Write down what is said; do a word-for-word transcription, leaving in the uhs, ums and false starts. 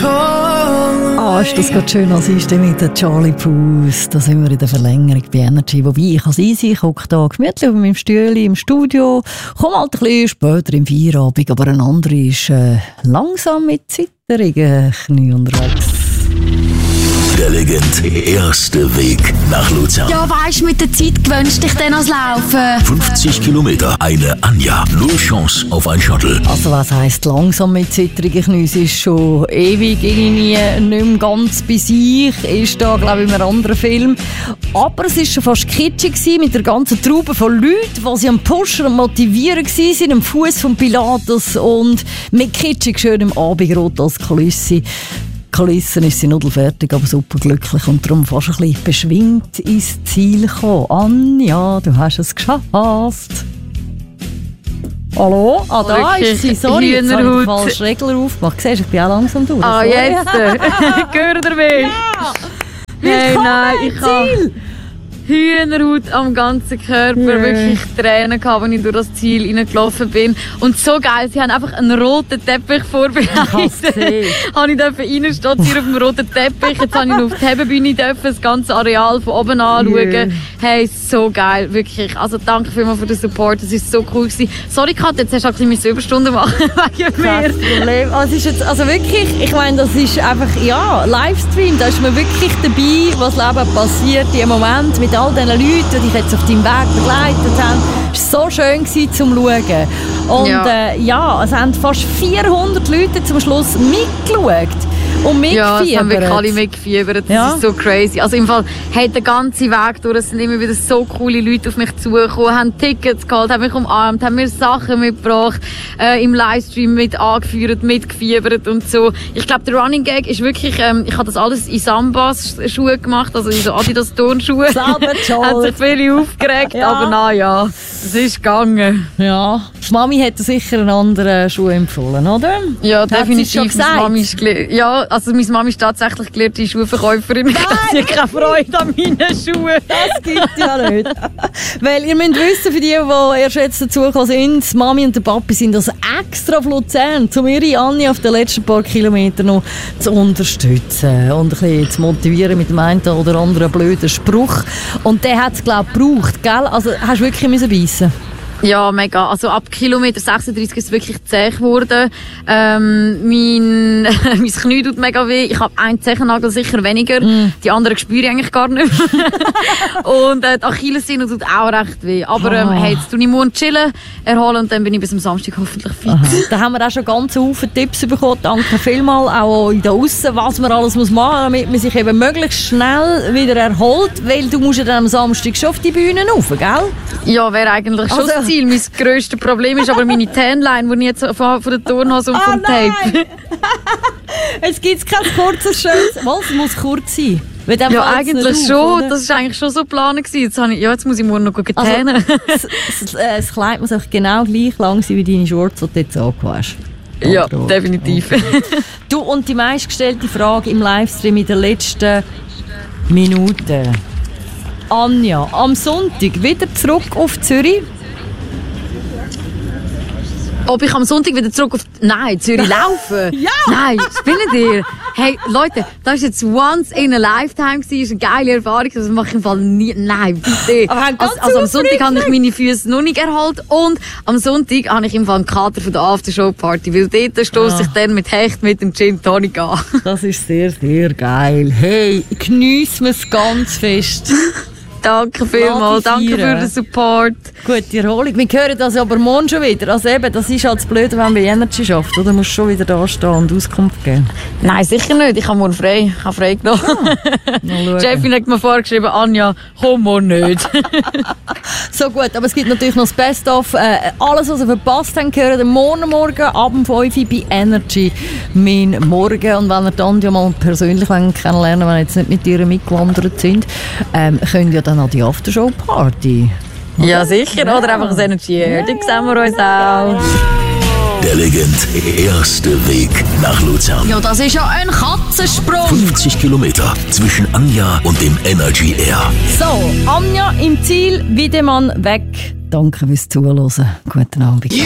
Ah, ist das gerade schön als Einstimmung mit der Charlie Puth. Da sind wir in der Verlängerung bei Energy. Wobei, ich kann es easy, ich hocke da gemütlich auf meinem Stühle im Studio, komme halt ein bisschen später im Feierabend, aber ein anderer ist äh, langsam mit zitterigen Knie unterwegs. Der legendärste Weg nach Luzern. Ja, weisst, mit der Zeit gewöhnst dich dann ans Laufen. fünfzig Kilometer, eine Anja, null Chance auf ein Shuttle. Also was heisst langsam mit zittrigen Knien? Es ist schon ewig irgendwie nicht mehr ganz bei sich. Ist da, glaube ich, in einem anderen Film. Aber es war schon fast kitschig gewesen, mit der ganzen Traube von Leuten, die sie am Pushen und motivieren waren, am Fuß von Pilatus und mit kitschig schön im Abendrot als Kulisse. Kulissen ist sie nudelfertig, aber super glücklich und darum fast ein bisschen beschwingt ins Ziel gekommen. Anja, du hast es geschafft. Hallo? Ah, da Wirklich? ist sie. Sorry, jetzt habe ich Hühnerhaut. den falschen Regler aufgemacht. Siehst du, ich bin auch langsam durch. Ah, Sorry. jetzt! Gehört ihr mich? Ja! Hey, Willkommen nein, im ich habe Ziel! Hühnerhaut am ganzen Körper, Yeah. wirklich Tränen gehabt, als ich durch das Ziel reingelaufen bin. Und so geil, sie haben einfach einen roten Teppich vorbereitet. gesehen. Habe ich dürfen reinstolzieren auf dem roten Teppich. Jetzt habe ich noch auf die Hebebühne dürfen, das ganze Areal von oben anschauen. Yeah. Hey, so geil, wirklich. Also danke vielmals für den Support, das war so cool gewesen. Sorry Kat, jetzt hast du ein bisschen Überstunden machen wegen Kein mir. Problem. Also, es ist jetzt, also wirklich, ich meine, das ist einfach, ja, Livestream, da ist man wirklich dabei, was im Leben passiert, im Moment, mit all diesen Leuten, die dich jetzt auf deinem Weg begleitet haben. Es war so schön gewesen, zum Schauen. Und Ja. äh, ja, es haben fast vierhundert Leute zum Schluss mitgeschaut und Ja, es haben wirklich alle mitgefiebert. mitgefiebert. Das Ja. ist so crazy. Also im Fall, hey, den ganzen Weg durch, es sind immer wieder so coole Leute auf mich zugekommen, haben Tickets geholt, haben mich umarmt, haben mir Sachen mitgebracht, äh, im Livestream mit angeführt, mitgefiebert und so. Ich glaube, der Running Gag ist wirklich, ähm, ich habe das alles in Sambas-Schuhe gemacht, also in so Adidas-Turnschuhe. Selber schuld. Hat sich viele aufgeregt, Ja. aber na ja, es ist gegangen. Ja, die Mami hätte sicher einen anderen Schuh empfohlen, oder? Ja, Hat sie definitiv. schon Meine gesagt? Mami ist gele- ja, also meine Mami ist tatsächlich gelehrte Schuhverkäuferin. Sie hat keine Freude an meinen Schuhen. Das gibt ja nicht. Weil ihr müsst wissen, für die, die erst jetzt dazugekommen sind, die Mami und der Papi sind also extra auf Luzern, um ihre Anja auf den letzten paar Kilometern noch zu unterstützen und ein bisschen zu motivieren mit dem einen oder anderen blöden Spruch. Und der hat es, glaube ich, gebraucht, gell? Also hast du wirklich müssen beißen? Ja, mega. Also ab Kilometer sechsunddreißig ist es wirklich zäh geworden. Ähm, mein, mein Knie tut mega weh. Ich habe einen Zehennagel sicher weniger. Mm. Die anderen spüre ich eigentlich gar nicht mehr. Und äh, die Achillessehne tut auch recht weh. Aber ähm, Ah. hey, jetzt tue ich morgen chillen, erholen und dann bin ich bis am Samstag hoffentlich fit. Aha. Da haben wir auch schon ganz viele Tipps bekommen. Danke vielmals, auch in der Aussen, was man alles muss machen muss, damit man sich eben möglichst schnell wieder erholt. Weil du musst ja dann am Samstag schon auf die Bühne rauf, gell? Ja, wäre eigentlich schon Also- das Ziel. Mein grösstes Problem ist aber meine Tanline, die ich jetzt von, von der Turnhose und vom Tape. Jetzt gibt es kein kurzes, schönes... Was? Es muss kurz sein. Weil dann Ja, fällt's eigentlich nicht schon. auf, oder? Das war eigentlich schon so geplant gewesen. Jetzt, habe ich, ja, jetzt muss ich morgen noch getänen. Also, das, das, äh, das Kleid muss einfach genau gleich lang sein wie deine Shorts, die du jetzt angehabt hast. ja, Oder? definitiv. Du, und die meistgestellte Frage im Livestream in der letzten Minute. Anja, am Sonntag wieder zurück auf Zürich. Ob ich am Sonntag wieder zurück auf... Nein, Zürich laufen? Ja! Nein, spinnen dir? Hey, Leute, das war jetzt once in a lifetime. Das ist eine geile Erfahrung. Das mache ich im Fall nie. Nein, bitte. Aber ganz Also, also am Sonntag aufregend. habe ich meine Füße noch nicht erholt. Und am Sonntag habe ich im Fall einen Kater von der Aftershow-Party. Weil dort stoße ich dann mit Hecht mit dem Gin Tonic an. Das ist sehr, sehr geil. Hey, geniessen wir es ganz fest. Danke vielmals. Lass dich Danke für feiern. den Support. Gute Erholung. Wir hören das aber morgen schon wieder. Also eben, das ist halt das Blöde, wenn man bei Energy schafft. Oder? Du musst schon wieder da stehen und Auskunft geben. Nein, sicher nicht. Ich habe morgen frei. Ich habe frei genommen. Mal schauen. Chefin hat mir vorgeschrieben, Anja, komm morgen nicht. So gut, aber es gibt natürlich noch das Best-of. Äh, alles, was ihr verpasst habt, gehört am Morgen, morgen ab um fünf Uhr bei Energy. Mein Morgen. Und wenn ihr die Anja mal persönlich kennenlernen, wenn ihr jetzt nicht mit ihr mitgewandert sind, ähm, könnt ihr dann an die Aftershow-Party. Ja, sicher. Oder einfach ein Energy Air. Da sehen wir uns auch. Der legendärste Weg nach Luzern. Ja, das ist ja ein Katzensprung. fünfzig Kilometer zwischen Anja und dem Energy Air. So, Anja im Ziel, Wiedemann weg. Danke fürs Zuhören. Guten Abend.